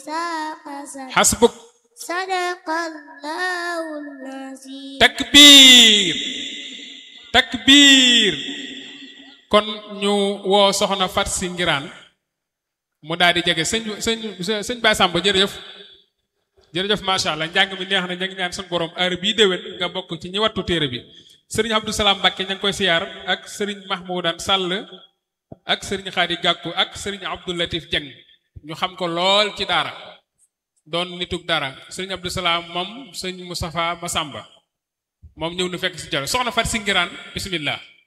xasbuk sadaqallahul aziim. takbiir takbiir. kon ñu woo soxna Fat Si Ngiraan mu daal di jege sëñ Baye Samba jërëjëf jërëjëf macha allah njàng mi neex na ñu ngi ñaan suñu borom heure bii déwén nga bokk ci ñi wattu téere bi sëriñ Abdou Salam Mbacke ña ngi koy siyaar ak sëriñ Mahmoudan Sall ak sëriñ Khady Gakou ak sëriñ Abdou Latif Dieng ñu xam ko lool ci daara doon nitug dara sëriñ Abdou Salam moom sëñ Moustapha Massamba moom ñëw na fekk si jalo soxna Fat Si Ngiraan bismillah.